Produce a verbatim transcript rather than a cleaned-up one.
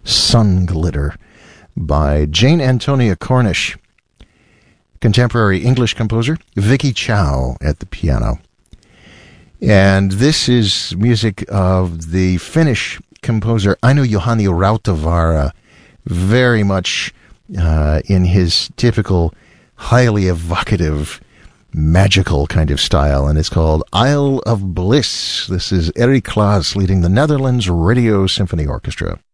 Sun Glitter by Jane Antonia Cornish. Contemporary English composer Vicky Chow at the piano. And this is music of the Finnish composer Aino Juhani Rautavaara, very much uh, in his typical, highly evocative, magical kind of style, and it's called Isle of Bliss. This is Eric Klaas leading the Netherlands Radio Symphony Orchestra.